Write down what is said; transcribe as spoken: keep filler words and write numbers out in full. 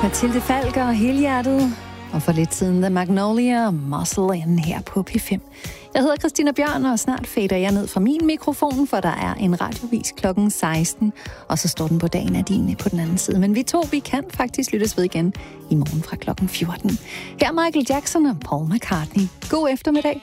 Mathilde Falk og Helhjertet. Og for lidt siden The Magnolia og Muscle In her på P fem. Jeg hedder Christina Bjørn, og snart fader jeg ned fra min mikrofon, for der er en radiovis klokken seksten, og så står den på dagen af dine på den anden side. Men vi to, vi kan faktisk lyttes ved igen i morgen fra klokken fjorten. Her er Michael Jackson og Paul McCartney. God eftermiddag.